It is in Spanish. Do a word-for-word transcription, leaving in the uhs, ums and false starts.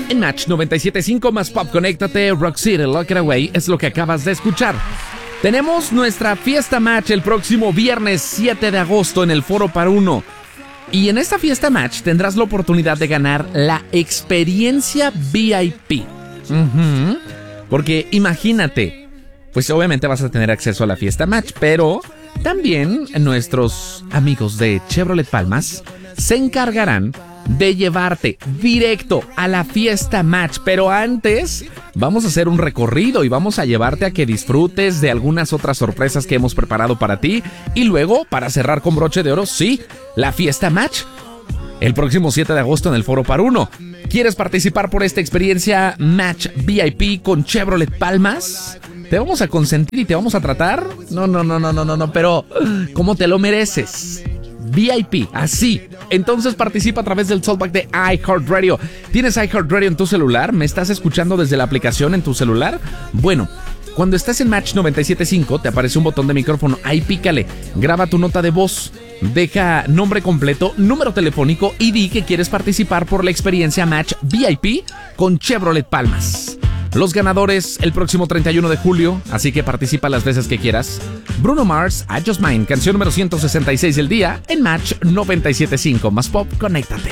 En Match noventa y siete punto cinco más Pop, conéctate. Rock City, Lock It Away es lo que acabas de escuchar. Tenemos nuestra fiesta Match el próximo viernes siete de agosto en el Foro Par Uno. Y en esta fiesta Match tendrás la oportunidad de ganar la experiencia V I P. Uh-huh. Porque imagínate, pues obviamente vas a tener acceso a la fiesta Match, pero también nuestros amigos de Chevrolet Palmas se encargarán de llevarte directo a la fiesta Match. Pero antes vamos a hacer un recorrido y vamos a llevarte a que disfrutes de algunas otras sorpresas que hemos preparado para ti. Y luego, para cerrar con broche de oro, sí, la fiesta Match el próximo siete de agosto en el Foro Par Uno. ¿Quieres participar por esta experiencia Match V I P con Chevrolet Palmas? ¿Te vamos a consentir y te vamos a tratar? No, no, no, no, no, no, no, pero ¿cómo te lo mereces? V I P, así. Entonces participa a través del Soulback de iHeartRadio. ¿Tienes iHeartRadio en tu celular? ¿Me estás escuchando desde la aplicación en tu celular? Bueno, cuando estás en Match noventa y siete punto cinco te aparece un botón de micrófono. Ahí pícale, graba tu nota de voz, deja nombre completo, número telefónico y di que quieres participar por la experiencia Match V I P con Chevrolet Palmas. Los ganadores el próximo treinta y uno de julio, así que participa las veces que quieras. Bruno Mars, I Just Mine, canción número ciento sesenta y seis del día en Match noventa y siete punto cinco más Pop, conéctate.